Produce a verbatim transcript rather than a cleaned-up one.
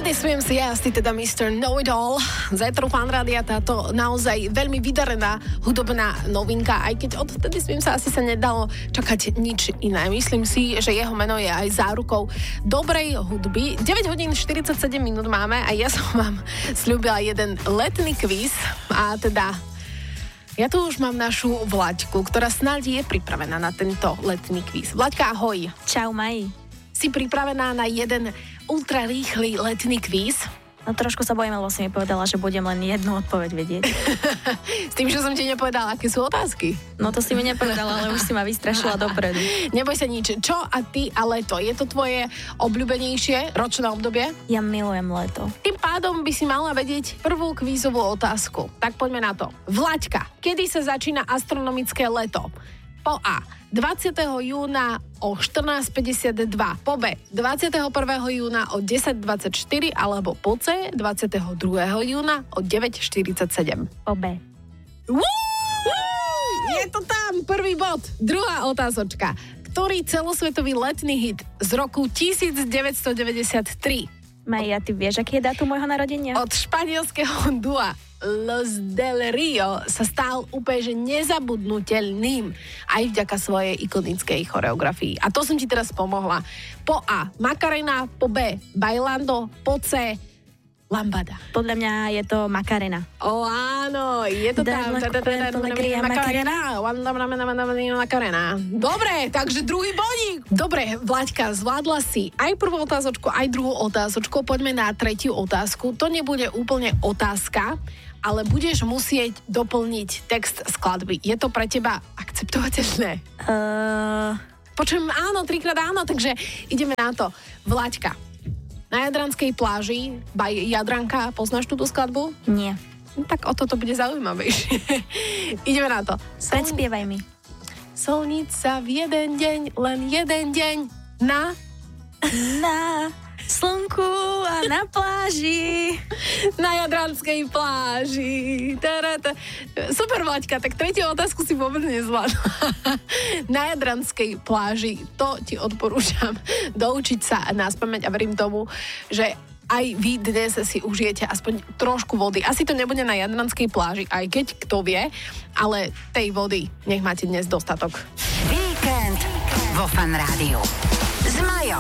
This Swims, ja, si teda mister Know-It-All. Zajtra Fan Rádia, táto naozaj veľmi vydarená hudobná novinka, aj keď od Teddy Swimsa asi sa nedalo čakať nič iné. Myslím si, že jeho meno je aj zárukou dobrej hudby. deväť hodín štyridsaťsedem minút máme a ja som vám sľúbila jeden letný kvíz a teda ja tu už mám našu Vlaďku, ktorá snáď je pripravená na tento letný kvíz. Vlaďka, ahoj. Čau, Maji. Si pripravená na jeden ultra rýchly letný kvíz? No trošku sa bojím, lebo si mi povedala, že budem len jednu odpoveď vedieť. S tým, že som ti nepovedala, aké sú otázky. No to si mi nepovedala, ale už si ma vystrašila dopredu. Neboj sa nič. Čo a ty a leto? Je to tvoje obľúbenejšie ročné obdobie? Ja milujem leto. Tým pádom by si mala vedieť prvú kvízovú otázku. Tak poďme na to. Vlaďka, kedy sa začína astronomické leto? Po A. dvadsiateho júna o štrnásť päťdesiatdva, po B. dvadsiateho prvého júna o desať dvadsaťštyri alebo po C. dvadsiateho druhého júna o deväť štyridsaťsedem. Po B. Je to tam, prvý bod. Druhá otázočka. Ktorý celosvetový letný hit z roku devätnásťstodeväťdesiattri? Maja, ty vieš, aký je dátum môjho narodenia? Od španielského dua Los del Rio sa stal úplne že nezabudnutelným aj vďaka svojej ikonickej choreografii. A to som ti teraz pomohla. Po A. Macarena, po B. Bailando, po C. Lambada. Podľa mňa je to Macarena. O áno, je to tam. Macarena. Dobre, takže druhý bodík. Dobre, Vlaďka, zvládla si aj prvú otázočku, aj druhú otázočku. Poďme na tretiu otázku. To nebude úplne otázka, ale budeš musieť doplniť text skladby. Je to pre teba akceptovateľné? Uh... Počujem áno, trikrát áno, takže ideme na to. Vlaďka, na Jadranskej pláži, by Jadranka, poznáš túto skladbu? Nie. Tak o toto bude zaujímavejšie. Ideme na to. Sol... Predspievaj mi. Solnica v jeden deň, len jeden deň na... Na slnku a na pláži. Na Jadranskej pláži. Tarata. Super, Vlaďka, tak tretiu otázku si vôbec nezvládla. Na Jadranskej pláži, to ti odporúčam doučiť sa naspamäť a verím tomu, že aj vy dnes si užijete aspoň trošku vody. Asi to nebude na Jadranskej pláži, aj keď kto vie, ale tej vody nech máte dnes dostatok. Víkend vo Fan Rádiu s Majou.